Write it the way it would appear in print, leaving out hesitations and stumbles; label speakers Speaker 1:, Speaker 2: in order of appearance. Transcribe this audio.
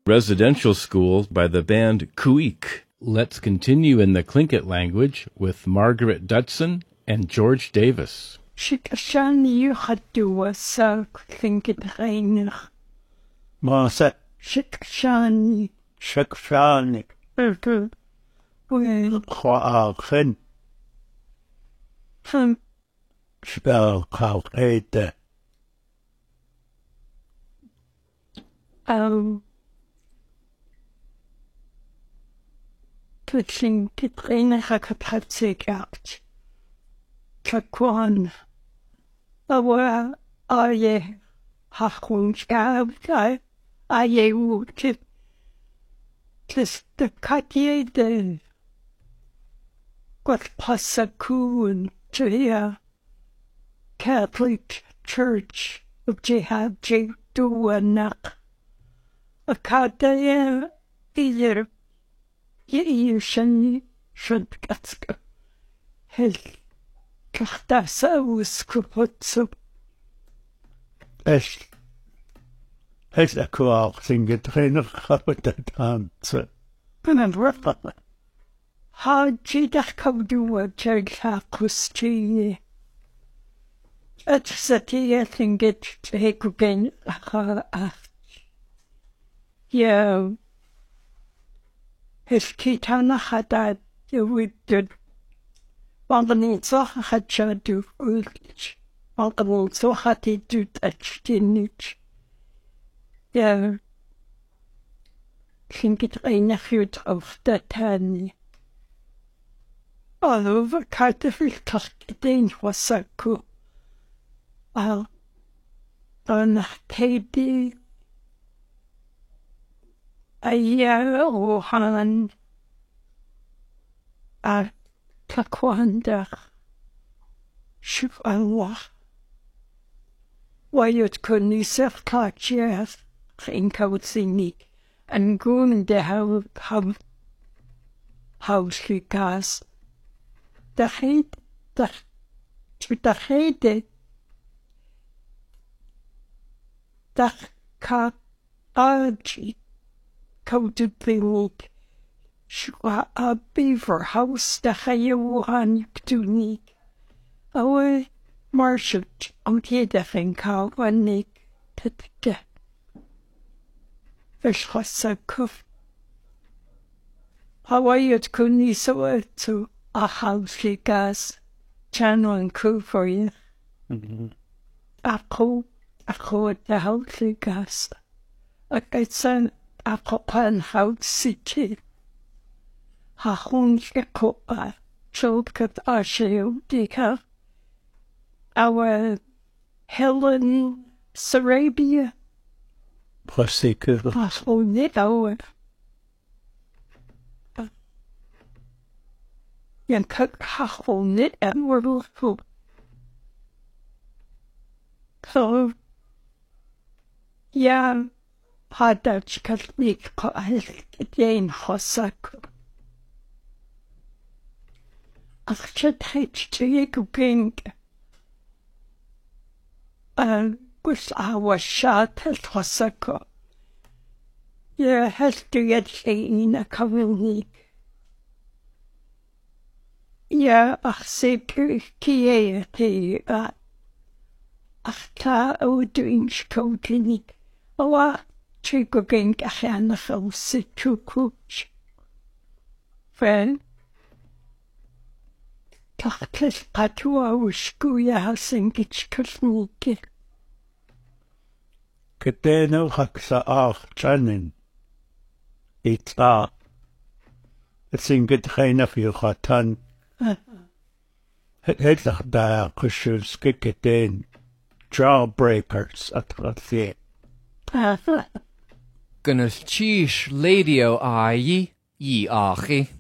Speaker 1: residential school by the band Kuik. Let's continue in the Tlingit language with Margaret Dudson and George Davis.
Speaker 2: Shikashani yuhadua sa Tlingit reinig.
Speaker 3: Masa.
Speaker 2: Shikashani.
Speaker 3: Shikashani.
Speaker 2: Well.
Speaker 3: Khoachen. Spel khawete.
Speaker 2: Tlingit reinig akapatsik out. Kakwan. Awa aye hachun skab aye woot. Tis the katye de what pasakun to Catholic Church of Jihad Duanak. A kataya either ye shan should gatska. Hell kachtasa was kuputsu.
Speaker 3: Es a cool thing to train a couple of times.
Speaker 2: And what? How did I come to a church hakusti? At Satia think it take again. Yeah. His kitana had that we did. Wangen so had do ulch. Wangen so had he do that stinich. Yeah. Think it ein goed of that hand. All over Carterville Tarkidane was so cool. Well, on Teddy. A year or Han. A Takwanda. Shuf Allah. Why you'd couldn't self catch yes. Think I would see me. And go in the house because the hate the ka argy coated the shwa a beaver house the hayawan to need away marshal okay the thing cow one nick to Fish was so cuff. How are you couldn't so to a house like gas channel and cool for you? A cool at the house like gas. It's an Aquapan house city. Ha hon copa choke at our shield deca. Our Helen Sarabia.
Speaker 3: Plastieke.
Speaker 2: Oh, net ouwe. Jan kuk hachel net en wordel goed. So, ja, had dat katholiek geen hosak. Ach, het heet je kupink. Was our shot at Hosako. Yeah, has to get in a community. Yeah, ach, say, kie, ach, ta, doing scotini. Oh, chico gang, ach, and the house, to coach. Friend, Kachlis patua, scuya, house, and get scotini.
Speaker 3: Kedeno haksa ach janin. Ita. It's in good train of you hatan. Het heet daar kushuvski keden. Jawbreakers at Rathi.
Speaker 4: Gunnas chish ladio ayi, ye achi.